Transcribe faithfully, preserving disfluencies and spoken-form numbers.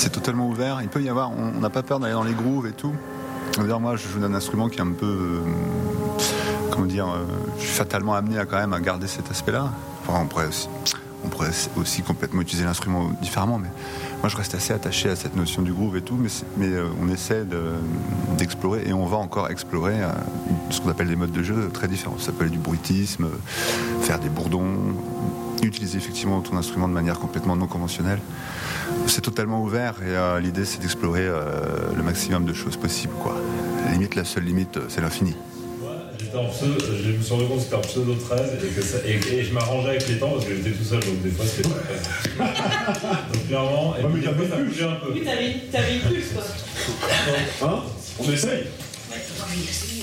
c'est totalement ouvert. Il peut y avoir, on n'a pas peur d'aller dans les grooves et tout. D'ailleurs, moi, je joue d'un instrument qui est un peu, euh, comment dire, euh, je suis fatalement amené à quand même à garder cet aspect-là. Enfin, on pourrait aussi, on pourrait aussi complètement utiliser l'instrument différemment, mais moi, je reste assez attaché à cette notion du groove et tout. Mais, mais euh, on essaie de, d'explorer et on va encore explorer euh, ce qu'on appelle des modes de jeu très différents. Ça peut être du bruitisme, faire des bourdons, utiliser effectivement ton instrument de manière complètement non conventionnelle. C'est totalement ouvert et euh, l'idée c'est d'explorer euh, le maximum de choses possibles, quoi. La limite, la seule limite, c'est l'infini. J'étais en pseudo, je me suis rendu compte que c'était en pseudo treize et, que ça, et, et je m'arrangeais avec les temps parce que j'étais tout seul, donc des fois c'était pas treize. Donc clairement, et ouais, puis des fois ça bougeait un peu. Oui, t'avais, t'avais plus, quoi. Hein? On essaye. Ouais,